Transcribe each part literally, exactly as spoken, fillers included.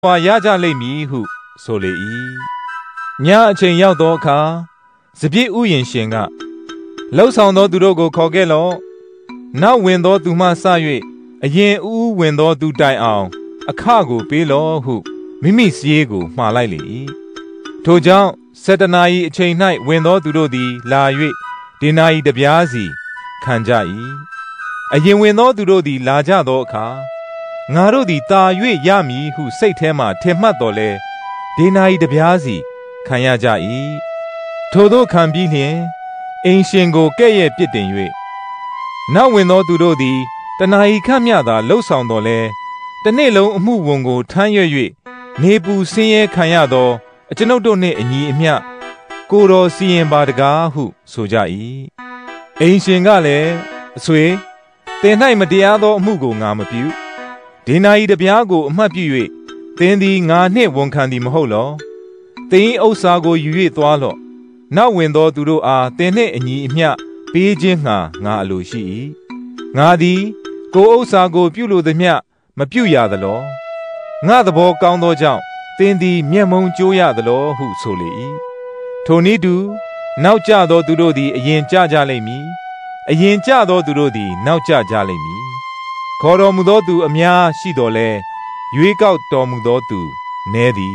ဝါရကြလိမ့်မည်ဟုဆိုလေ၏ညအချိန်ရောက်သောအခါစပျစ်ဥယျာဉ်ရှင်ကလှုပ်ဆောင်သောသူတို့ကိုခေါ်ခဲ့လော့နောက်ဝင်သောသူမှစ၍အရင်ဥဥဝင်သောသူတိုင်အောင်အခကိုပေးလော့ဟုမိမိစည်းကိုမှားလိုက်လေ၏ထိုကြောင့်စတနာ၏အချိန်၌ဝင်သောသူတို့သည်လာ၍ဒေနာ၏တပြားစီခံကြ၏အရင်ဝင်သောသူတို့သည်လာကြသောအခါငါတို့သည်တာ၍ရမည်ဟုစိတ်ထဲမှထင်မှတ်တော်လဲဒေနာ၏တပြားစီခံရကြ၏ထိုသို့ခံပြီးလျှင်အိမ်ရှင်ကိုကဲ့ရဲ့ပြစ်တင်၍နောက်ဝင်သောသူတို့သည်တနာ၏ခန့်မျှသာလှုပ်ဆောင်တော်လဲတနေ့လုံးအမှုဝန်ကိုထမ်းရွက်၍နေပူဆင်းရဲခံရသောအကျွန်ုပ်တို့နှင့်အညီအမျှကိုတော်စီရင်ပါတကားဟုဆိုကြ၏အိမ်ရှင်ကလည်းအဆွေသင်၌မတရားသောအမှုကိုငါမပြုဒေနာ၏တပြားကိုအမှတ်ပြု၍သင်သည်ငါနှင့်ဝန်ခံသည်မဟုတ်လောသင်၏ဥစ္စာကိုယူ၍သွားလော့နောက်ဝင်သောသူတို့အားသင်နှင့်အညီအမျှပေးခြင်းငှာငါအလိုရှိ၏ငါသည်ကိုယ်ဥစ္စာကိုပြုလိုသည်မျှမပြုရသလောငါသဘောကောင်းသောကြောင့်သင်သည်မျက်မုံကျိုးရသလောဟုဆိုလေ၏ထိုနည်းတူနောက်ကျသောသူတို့သည်အရင်ကျကြလိမ့်မည်အရင်ကျသောသူတို့သည်နောက်ကျကြလိမ့်မည်ခေါ်တော်မူသောသူအများရှိတော်လဲရွေးကောက်တော်မူသောသူနည်းသည်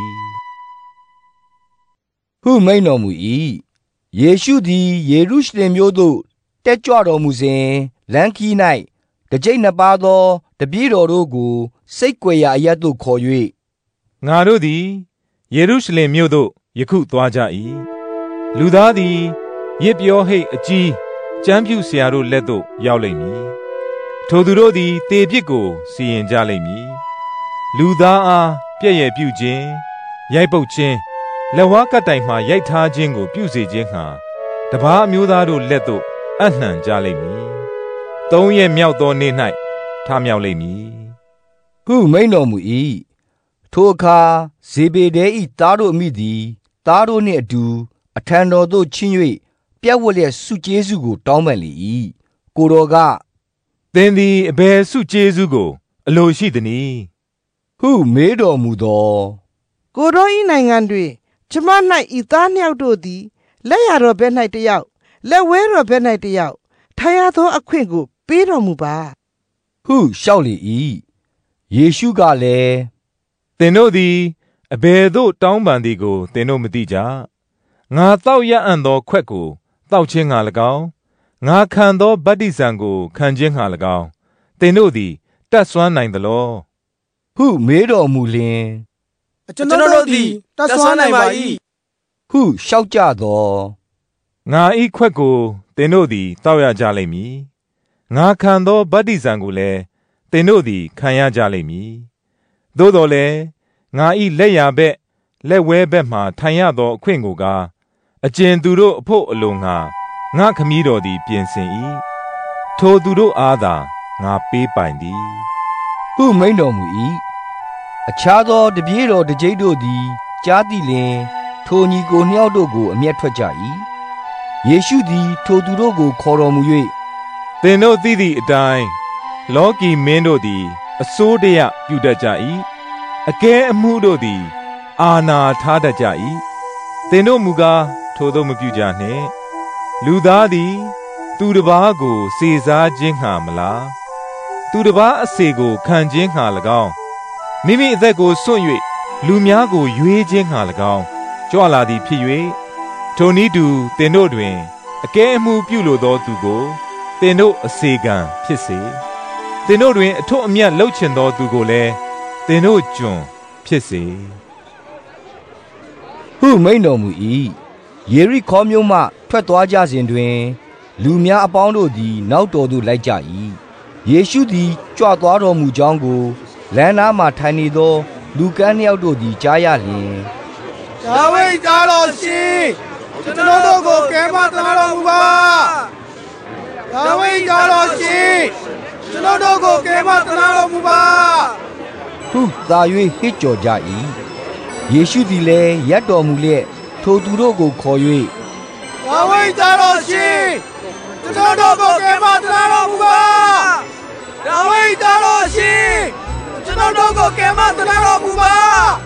ဟုမိန့်တော်မူ၏ယေရှုသည်ယေရုရှလင်မြို့သို့တက်ကြွတော်မူစဉ်လမ်းခီး၌တကျိပ်နှစ်ပါးသောတပည့်တော်တို့ကိုစိတ်ကြွယ်ရာအရပ်သို့ခေါ်၍ငါတို့သည်ယေရုရှလင်မြို့သို့ယခုသွားကြ၏လူသားသည်ရစ်ပြောဟိတ်အကြီးကျမ်းပြုဆရာတို့လက်သို့ရောက်လိမ့်မည်ထိုသူတို့သည်တေပြစ်ကိုစီရင်ကြလိမ့်မည်လူသားအားပြည့်ရဲ့ပြုခြင်းရိုက်ပုတ်ခြင်းလက်ဝါးကပ်တိုင်မှရိုက်ထားခြင်းကိုပြုစေခြင်းဟာတပါးအမျိုးသားတို့လက်သို့အနှံကြလိမ့်မည်သုံးရက်မြောက်သောနေ့၌ထမြောက်လိမ့်မည်ဟုမိန့်တော်မူ၏ထိုအခါဇေဗေဒဲ၏သားတို့အမိသည်သားတို့နှင့်အတူအထံတော်သို့ချဉ်း၍ပြက်ဝတ်လျက်ဆုကျေးဇူးကိုတောင်းပန်လေ၏ကိုတော်ကသင်သည်အဘယ်ဆုကျေးဇူးကိုအလိုရှိသနည်းဟုမေးတော်မူသောကိုတော်၏နိုင်ငံတွင်ကျမ၌ဤသားနှစ်ယောက်တို့သည်လက်ရတော်ဘက်၌တယောက်လက်ဝဲတော်ဘက်၌တယောက်ထိုင်ရသောအခွင့်ကိုပေးတော်မူပါဟုလျှောက်လေ၏ယေရှုကလည်းသင်တို့သည်အဘယ်သို့တောင်းပန်သည်ကိုသင်တို့မသိကြငါတောက်ရအံ့သောခွက်ကိုတောက်ခြင်းငှာ၎င်းငါခံသောဗတ္တိဇံကိုခံခြင်းငှာ၎င်းသင်တို့သည်တတ်စွမ်းနိုင်သလောဟုမေးတော်မူလျင်ကျွန်တော်တို့သည်တတ်စွမ်းနိုင်ပါ၏ဟုလျှောက်ကြသောငါဤခွက်ကိုသင်တို့သည်တောက်ရကြလိမ့်မည်ငါခံသောဗတ္တိဇံကိုလည်းသင်တို့သည်ခံရကြလိမ့်မည်သို့တော်လည်းငါဤလက်ရဘက်လက်ဝဲဘက်မှထိုင်ရသောအခွင့်ကိုကအကျဉ်သူတို့အဖို့အလိုငါငါခမည်းတော်သည်ပြင်ဆင်၏ထိုသူတို့အားသာငါပေးပိုင်သည်ဟုမိန့်တော်မူ၏အခြားသောတပည့်တော်တကျိပ်တို့သည်ကြားသိလျှင်ထိုညီကိုနှစ်ယောက်တို့ကိုအမျက်ထွက်ကြ၏ယေရှုသည်ထိုသူတို့ကိုခေါ်တော်မူ၍သင်တို့သိသည့်အတိုင်းလောကီမင်းတို့သည်အစိုးတရပြုတတ်ကြ၏အကဲအမှုတို့သည်အာဏာထားတတ်ကြ၏သင်တို့မူကားထိုသို့မပြုကြနှင့်လူသားသည်သူတစ်ပါးကိုစေစားခြင်းငှာမလားသူတစ်ပါးအစေကိုခံခြင်းငှာ၎င်းမိမိအသက်ကိုစွန့်၍လူများကိုရွေးခြင်းငှာ၎င်းကြွလာသည်ဖြစ်၍ထိုနည်းတူသင်တို့တွင်အကဲအမှုပြုလိုသောသူကိုသင်တို့အစေခံဖြစ်စေသင်တို့တွင်အထွတ်အမြတ်လှုပ်ချင်သောသူကိုလည်းသင်တို့ကျွန်ဖြစ်စေဟုမိန့်တော်မူ၏ယေရိခေါမြို့မှထွက်သွားကြစဉ်တွင်လူများအပေါင်းတို့သည်နောက်တော်သို့လိုက်ကြ၏ယေရှုသည်ကြွသွားတော်မူကြောင်းကိုလမ်းနားမှထိုင်နေသောလူကန်းနှစ်ယောက်တို့သည်ကြားရလျှင်ဒါဝိဒ်သားတော်ရှင်ကျွန်တော်တို့ကိုကယ်မသနာတော်မူပါဒါဝိဒ်သားတော်ရှင်ကျွန်တော်တို့ကိုကယ်မသနာတော်မူပါဟုသာ၍ဟစ်ကြော်ကြ၏ယေရှုသည်လည်းရပ်တော်မူလျက်ထိုသူတို့ကိုခေါ်၍ဒါဝိဒ်သားတော်ရှင်ကျွန်တော်တို့ကိုကယ်မသနာတော်မူပါဒါဝိဒ်သားတော်ရှင်ကျွန်ကျွန်တော်တို့ကိုကယ်မသနာတော်မူပါ